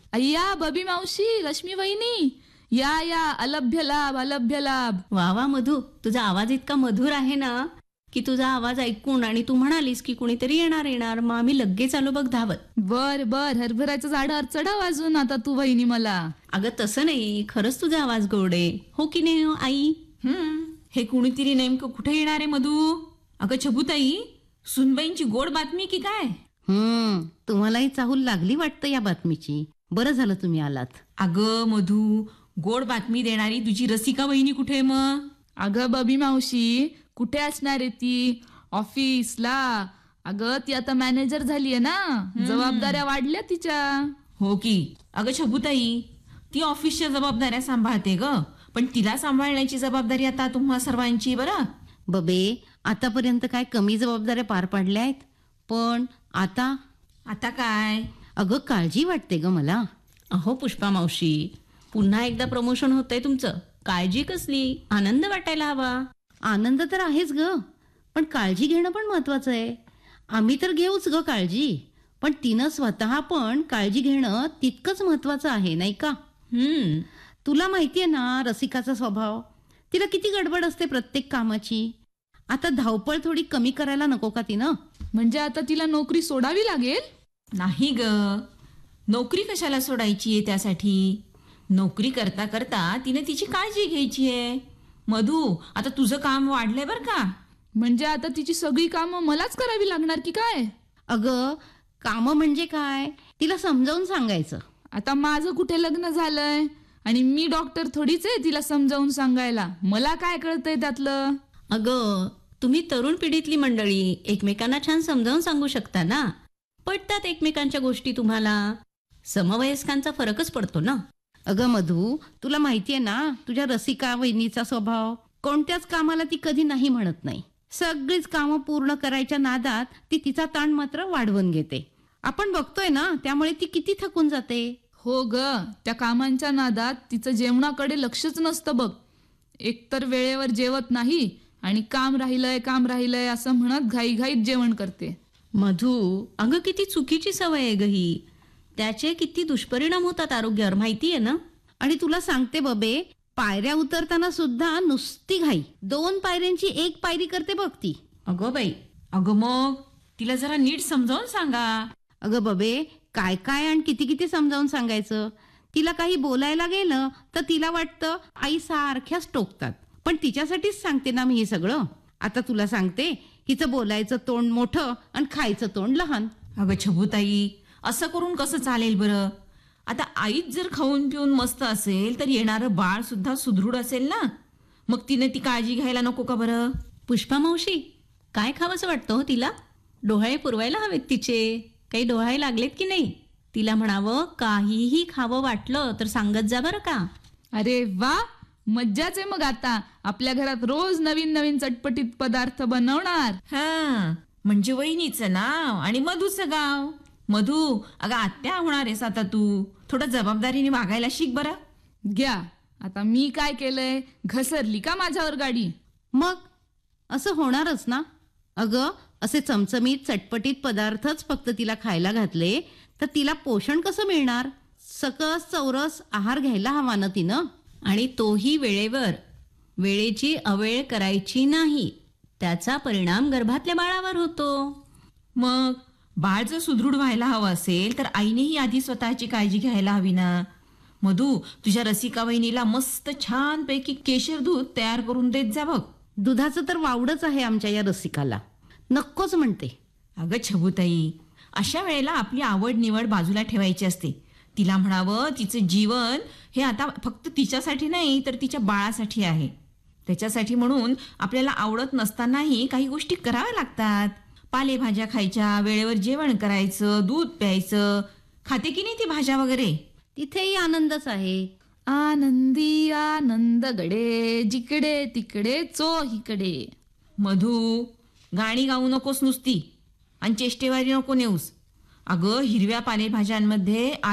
अय्या बबी मावशी, रश्मी वहिनी, या या, अलभ्य लाभ, अलभ्य लाभ. वा वा मधू, तुझा आवाज इतका मधुर आहे ना की तुझा आवाज ऐकून आणि तू म्हणालीस की कुणीतरी येणार येणार, मग आम्ही लगेच आलो बघ धावत. बर बर, हरभऱ्याच्या झाडावर चढाव अजून आता तू वहिनी मला. अगं तसं नाही, खरंच तुझा आवाज गोड आहे, हो की नाही हो आई? हे कुणीतरी नेमकं कुठे येणार आहे मधू? अगं छबुताई, सुनबाईंची गोड बातमी की काय? तुम्हालाही चाहूल लागली वाटतं या बातमीची. बरं झालं तुम्ही आलात. अगं मधू, गोड बातमी देणारी तुझी रसिका वहिनी कुठे आहे मग? अगं बबी मावशी, कुठे असणार आहे ती? ऑफिसला. अगं ती आता मॅनेजर झालीये ना, जबाबदाऱ्या वाढल्या तिच्या. हो की. अगं छबुताई, ती ऑफिसच्या जबाबदाऱ्या सांभाळते ग, पण तिला सांभाळण्याची जबाबदारी आता तुम्हा सर्वांची. बरं बबे, आतापर्यंत काय कमी जबाबदाऱ्या पार पाडल्या आहेत, पण आता काय? अगं काळजी वाटते ग मला. अहो पुष्पा मावशी, पुन्हा एकदा प्रमोशन होतंय तुमचं, काळजी कसली? आनंद वाटायला हवा. आनंद तर आहेच ग, पण काळजी घेणं पण महत्वाचं आहे. आम्ही तर घेऊच ग काळजी, पण तिनं स्वतः पण काळजी घेणं तितकंच महत्वाचं आहे, नाही का? तुला माहितीये ना रसिकाचा स्वभाव, तिला किती गडबड असते प्रत्येक कामाची. आता धावपळ थोडी कमी करायला नको का तिनं? म्हणजे आता तिला नोकरी सोडावी लागेल? नाही ग, नोकरी कशाला सोडायची आहे? त्यासाठी नोकरी करता करता तिने तिची काळजी घ्यायची आहे. मधू, आता तुझं काम वाढलंय बर का. म्हणजे आता तिची सगळी कामं मलाच करावी लागणार की काय? अगं कामं म्हणजे काय, तिला समजावून सांगायचं. आता माझं कुठे लग्न झालंय आणि मी डॉक्टर थोडीच आहे तिला समजावून सांगायला. मला काय कळतंय त्यातलं? अगं तुम्ही तरुण पिढीतली मंडळी एकमेकांना छान समजावून सांगू शकता ना. पटतात एकमेकांच्या गोष्टी तुम्हाला. समवयस्कांचा फरकच पडतो ना. अगं मधू, तुला माहितीये ना तुझ्या रसिका वहिनीचा स्वभाव. कोणत्याच कामाला ती कधी नाही म्हणत नाही. सगळीच कामं पूर्ण करायच्या नादात ती तिचा ताण मात्र वाढवून घेते. आपण बघतोय ना, त्यामुळे ती किती थकून जाते. हो ग, त्या कामांच्या नादात तिचं जेवणाकडे लक्षच नसतं बघ. एकतर वेळेवर जेवत नाही आणि काम राहिलंय असं म्हणत घाईघाईत जेवण करते. मधू, अगं किती चुकीची सवय आहे ग ही. त्याचे किती दुष्परिणाम होतात आरोग्यावर, माहितीये ना. आणि तुला सांगते बबे, पायऱ्या उतरताना सुद्धा नुसती घाई. 2 पायऱ्यांची 1 पायरी करते बघ ती. अगं बाई, अगं मग तिला जरा नीट समजावून सांगा. अगं बबे, काय काय आणि किती किती समजावून सांगायचं. तिला काही बोलायला गेलं तर तिला वाटतं आई सारख्याच टोकतात. पण तिच्यासाठीच सांगते ना मी हे सगळं. आता तुला सांगते, हिचं बोलायचं तोंड मोठं आणि खायचं तोंड लहान. अगं छबुताई, असं करून कसं चालेल बरं? आता आईच जर खाऊन पिऊन मस्त असेल तर येणारं बाळ सुद्धा सुदृढ असेल ना. मग तिने ती काळजी घ्यायला नको का बरं? पुष्पा मावशी, काय खावंसं वाटतं हो तिला? डोहाळे पुरवायला हवेत तिचे. काही डोहाळे लागलेत की नाही? तिला म्हणावं, काहीही खावं वाटलं तर सांगत जा बरं का. अरे वा, मज्जाच आहे मग. आता आपल्या घरात रोज नवीन नवीन चटपटीत पदार्थ बनवणार. हा, म्हणजे वहिनीचं नाव आणि मधूचं गाव. मधू, अगं आत्या होणार आहेस आता तू. थोडं जबाबदारीने वागायला शिक बरं. घ्या, आता मी काय केलंय? घसरली का माझ्यावर गाडी? मग असं होणारच ना. अगं असे चमचमीत चटपटीत पदार्थच फक्त तिला खायला घातले तर तिला पोषण कसं मिळणार? सकस चौरस आहार घ्यायला हवा ना तिनं. आणि तोही वेळेवर. वेळेची अवेळ करायची नाही. त्याचा परिणाम गर्भातल्या बाळावर होतो. मग बाळ जर सुदृढ व्हायला हवं असेल तर आईनेही आधी स्वतःची काळजी घ्यायला हवी ना. मधू, तुझ्या रसिका वहिनीला मस्त छान पैकी केशर दूध तयार करून देत जा बघ. दुधाचं तर वावडच आहे आमच्या या रसिकाला. नक्कोच म्हणते. अगं छबुताई, अशा वेळेला आपली आवड निवड बाजूला ठेवायची असते. तिला म्हणावं, तिचं जीवन हे आता फक्त तिच्यासाठी नाही तर तिच्या बाळासाठी आहे. त्याच्यासाठी म्हणून आपल्याला आवडत नसतानाही काही गोष्टी कराव्या लागतात. पालेभाज्या खायच्या, वेळेवर जेवण करायचं, दूध प्यायचं. खाते की नाही ती भाज्या वगैरे? तिथेही आनंदच आहे. आनंदी आनंद गडे, जिकडे तिकडे चोहीकडे. मधू, गाणी गाऊ नकोस नुसती आणि चेष्टेवारी नको नेऊस. अगं हिरव्या पालेभाज्यांमध्ये